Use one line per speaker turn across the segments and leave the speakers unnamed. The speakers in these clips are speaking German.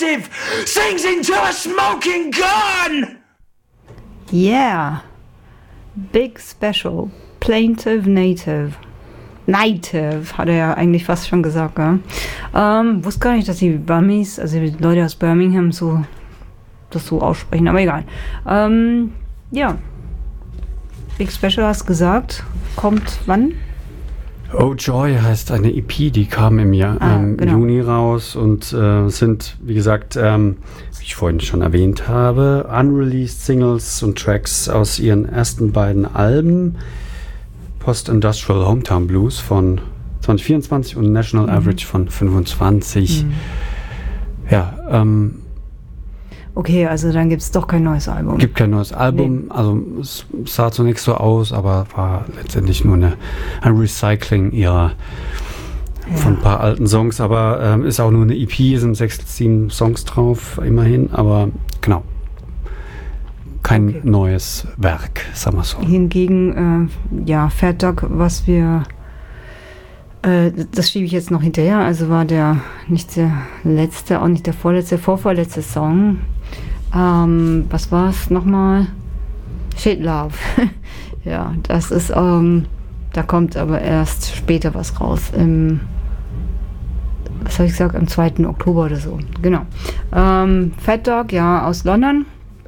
explosive sings into a smoking gun!
Yeah. Big Special. Plaintive Native, hat er ja eigentlich fast schon gesagt, ja. Wusste gar nicht, dass die Bummies, also die Leute aus Birmingham das so aussprechen, aber egal. Ja. Big Special hast gesagt, kommt wann?
Oh Joy heißt eine EP, die kam im Juni raus und sind, wie gesagt, wie ich vorhin schon erwähnt habe, unreleased Singles und Tracks aus ihren ersten beiden Alben, Post-Industrial Hometown Blues von 2024 und National Average von 25. Ja,
okay, also dann gibt es doch kein neues Album.
Gibt kein neues Album, also es sah zunächst so aus, aber war letztendlich nur ein Recycling ihrer von ein paar alten Songs, aber ist auch nur eine EP, sind 6, 7 Songs drauf, immerhin, aber genau. Kein neues Werk, sagen wir so.
Hingegen, Fat Dog, was wir das schiebe ich jetzt noch hinterher, also war nicht der letzte, auch nicht der vorvorletzte Song. Was war es nochmal? Shit Love. Ja, das ist, da kommt aber erst später was raus. Was habe ich gesagt? Am 2. Oktober oder so. Genau. Fat Dog, ja, aus London.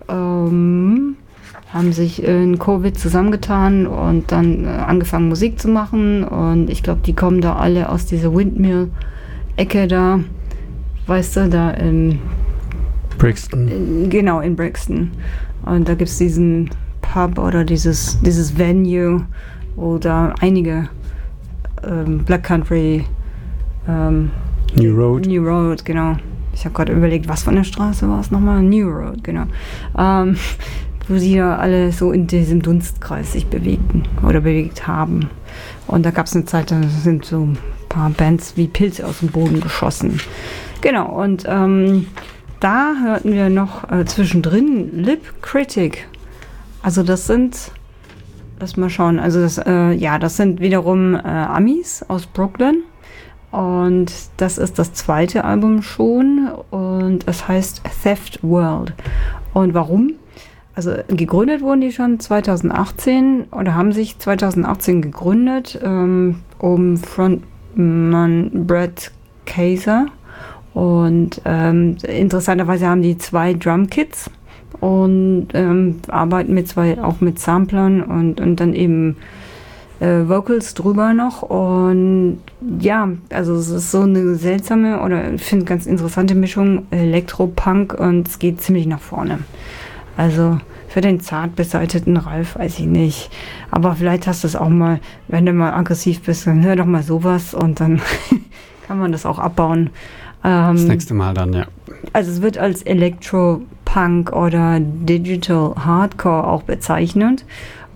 Haben sich in Covid zusammengetan und dann angefangen Musik zu machen und ich glaube, die kommen da alle aus dieser Windmill-Ecke da, weißt du, da in
Brixton.
Genau, in Brixton. Und da gibt es diesen Pub oder dieses Venue, wo da einige Black Country
New
Road, genau. Ich habe gerade überlegt, was von der Straße war es nochmal? New Road, genau. Wo sie ja alle so in diesem Dunstkreis sich bewegten oder bewegt haben. Und da gab es eine Zeit, da sind so ein paar Bands wie Pilze aus dem Boden geschossen. Genau, und da hörten wir noch zwischendrin Lip Critic. Also das sind, lass mal schauen, also das sind wiederum Amis aus Brooklyn. Und das ist das zweite Album schon und es heißt Theft World. Und warum? Also gegründet wurden die schon 2018 oder haben sich 2018 gegründet, um Frontman Brad Kaiser. Und interessanterweise haben die 2 Drumkits und arbeiten auch mit Samplern und dann eben Vocals drüber noch. Und ja, also es ist so eine seltsame oder ich finde ganz interessante Mischung Elektropunk und es geht ziemlich nach vorne. Also für den zart beseiteten Ralf weiß ich nicht. Aber vielleicht hast du es auch mal, wenn du mal aggressiv bist, dann hör doch mal sowas und dann kann man das auch abbauen.
Das nächste Mal dann, ja.
Also es wird als Elektropunk oder Digital Hardcore auch bezeichnet.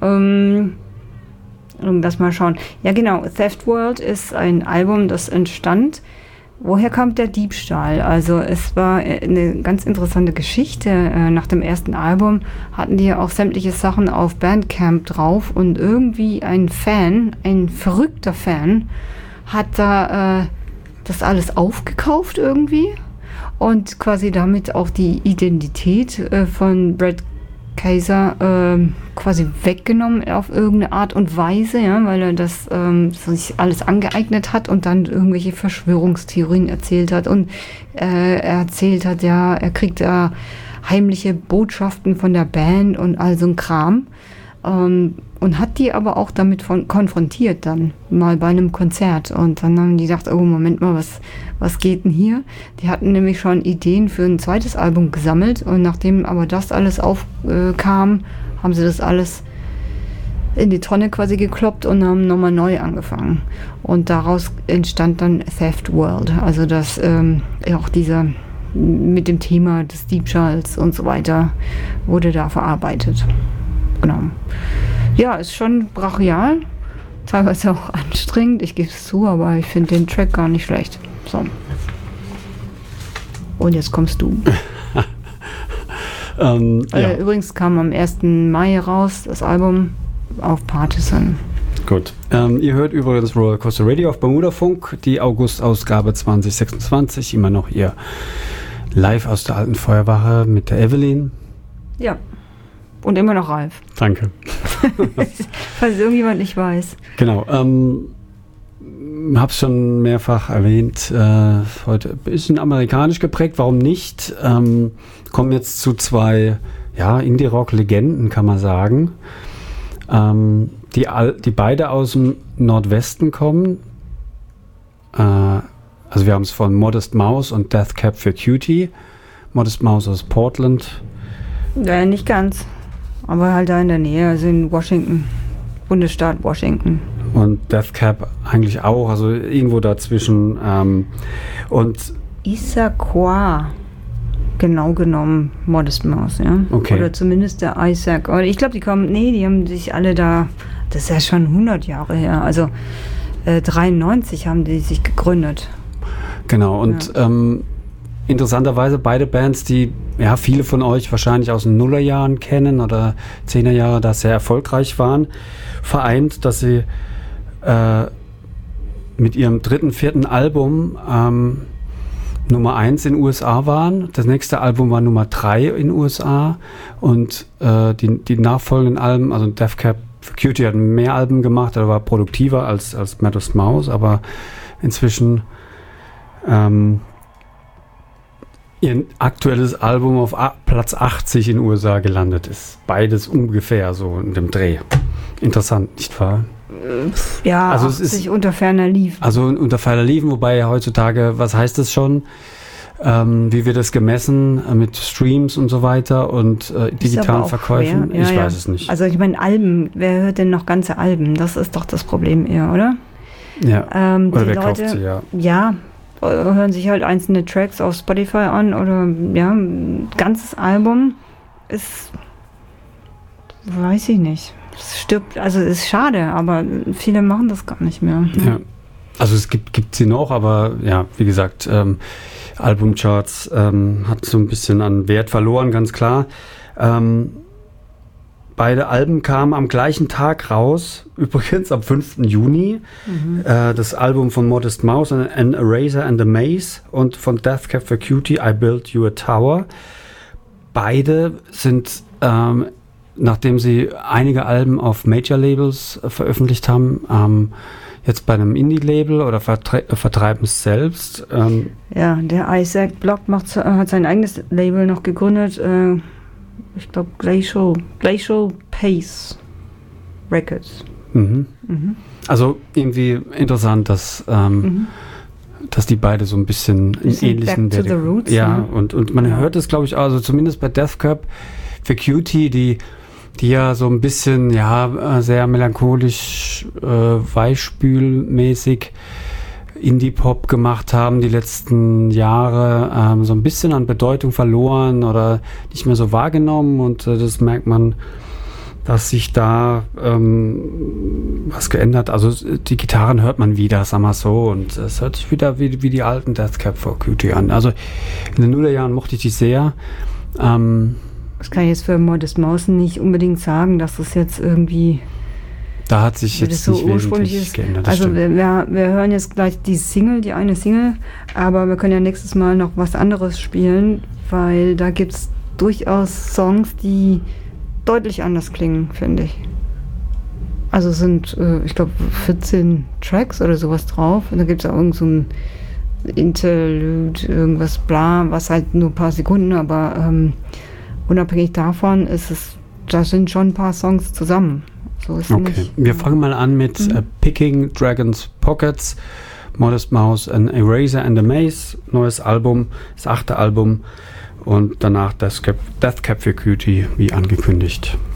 Lass mal schauen. Ja genau, Theft World ist ein Album, das entstand. Woher kommt der Diebstahl? Also es war eine ganz interessante Geschichte. Nach dem ersten Album hatten die ja auch sämtliche Sachen auf Bandcamp drauf und irgendwie ein verrückter Fan, hat da das alles aufgekauft irgendwie und quasi damit auch die Identität von Brad Kaiser quasi weggenommen auf irgendeine Art und Weise, ja, weil er das sich alles angeeignet hat und dann irgendwelche Verschwörungstheorien erzählt hat und er erzählt hat, ja, er kriegt da heimliche Botschaften von der Band und all so ein Kram und hat die aber auch damit konfrontiert dann mal bei einem Konzert und dann haben die gedacht, oh Moment mal, was geht denn hier? Die hatten nämlich schon Ideen für ein zweites Album gesammelt und nachdem aber das alles aufkam, haben sie das alles in die Tonne quasi gekloppt und haben nochmal neu angefangen. Und daraus entstand dann Theft World, also das auch dieser mit dem Thema des Diebstahls und so weiter wurde da verarbeitet. Genau. Ja, ist schon brachial, teilweise auch anstrengend, ich gebe es zu, aber ich finde den Track gar nicht schlecht. So. Und jetzt kommst du. Übrigens kam am 1. Mai raus das Album auf Partisan.
Gut. Ihr hört übrigens Rollercoaster Radio auf Bermuda Funk, die August-Ausgabe 2026, immer noch ihr live aus der alten Feuerwache mit der Evelyn.
Ja. Und immer noch Ralf.
Danke.
Falls irgendjemand nicht weiß.
Genau. Hab's schon mehrfach erwähnt. Heute ein bisschen amerikanisch geprägt. Warum nicht? Kommen jetzt zu zwei Indie-Rock-Legenden, kann man sagen. Die beide aus dem Nordwesten kommen. Also wir haben es von Modest Mouse und Death Cab for Cutie. Modest Mouse aus Portland.
Ja, nicht ganz. Aber halt da in der Nähe, also in Washington. Bundesstaat Washington.
Und Death Cab eigentlich auch, also irgendwo dazwischen. Und
Issaquah, genau genommen, Modest Mouse, ja.
Okay.
Oder zumindest der Isaac. Oder ich glaube, die haben sich alle da, das ist ja schon 100 Jahre her, also 93 haben die sich gegründet.
Genau, und interessanterweise beide Bands, die viele von euch wahrscheinlich aus den Nullerjahren kennen oder 10er Jahre, da sehr erfolgreich waren, vereint, dass sie mit ihrem 3., 4. Album Nummer 1 in den USA waren. Das nächste Album war Nummer 3 in den USA und die nachfolgenden Alben, also Death Cab for Cutie hat mehr Alben gemacht, er war produktiver als Modest Mouse, aber inzwischen ihr aktuelles Album auf Platz 80 in den USA gelandet ist. Beides ungefähr so in dem Dreh. Interessant, nicht wahr?
Ja,
also
80
es ist
unter ferner Liefen.
Also unter ferner Liefen, wobei ja heutzutage, was heißt das schon? Wie wird das gemessen mit Streams und so weiter und digitalen Verkäufen?
Ja,
ich weiß es nicht.
Also ich meine Alben, wer hört denn noch ganze Alben? Das ist doch das Problem eher, oder?
Ja, oder wer
Leute,
kauft sie, ja.
Ja, hören sich halt einzelne Tracks auf Spotify an oder ein ganzes Album ist, weiß ich nicht. Es stirbt, also es ist schade, aber viele machen das gar nicht mehr.
Ja. Also es gibt sie noch, aber ja, wie gesagt, Albumcharts hat so ein bisschen an Wert verloren, ganz klar. Beide Alben kamen am gleichen Tag raus, übrigens am 5. Juni. Das Album von Modest Mouse, An Eraser and a Maze, und von Death Cab for Cutie, I Built You a Tower. Beide sind, nachdem sie einige Alben auf Major-Labels veröffentlicht haben, jetzt bei einem Indie-Label oder vertreiben es selbst.
Ja, der Isaac Block hat sein eigenes Label noch gegründet. Ich glaube Glacial Pace Records.
Also irgendwie interessant, dass die beide so ein bisschen in ähnlichen
Back to the Roots,
ja, und man hört es, glaube ich, also zumindest bei Death Cab for Cutie, die ja so ein bisschen, sehr melancholisch, weichspülmäßig Indie-Pop gemacht haben die letzten Jahre, so ein bisschen an Bedeutung verloren oder nicht mehr so wahrgenommen, und das merkt man, dass sich da was geändert. Also die Gitarren hört man wieder, sagen wir so, und es hört sich wieder wie die alten Death Cab for Cutie an. Also in den Nullerjahren mochte ich die sehr.
Das kann ich jetzt für Modest Mouse nicht unbedingt sagen, dass das jetzt irgendwie...
Da hat sich jetzt
so
nicht wesentlich geändert.
Also wir hören jetzt gleich die eine Single, aber wir können ja nächstes Mal noch was anderes spielen, weil da gibt es durchaus Songs, die deutlich anders klingen, finde ich. Also sind, ich glaube, 14 Tracks oder sowas drauf, und da gibt es auch irgend so ein Interlude, irgendwas bla, was halt nur ein paar Sekunden, aber unabhängig davon da sind schon ein paar Songs zusammen. So ist
okay,
nicht,
wir fangen mal an mit Picking Dragon's Pockets, Modest Mouse, An Eraser and a Maze, neues Album, das 8. Album, und danach Death Cab for Cutie, wie angekündigt.